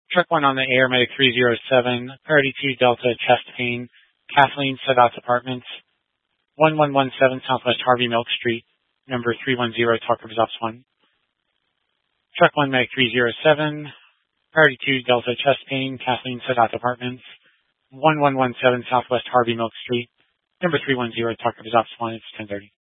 Truck 1 on the air, Medic 307, Priority 2 Delta, chest pain, Kathleen, Sadat Apartments, 1117 Southwest Harvey Milk Street, number 310, Talk Rivers Ops 1. Truck 1, Medic 307, Priority 2 Delta, chest pain, Kathleen, Sadat Apartments, 1117 Southwest Harvey Milk Street, number 310, Talk Rivers Ops 1, it's 10:30.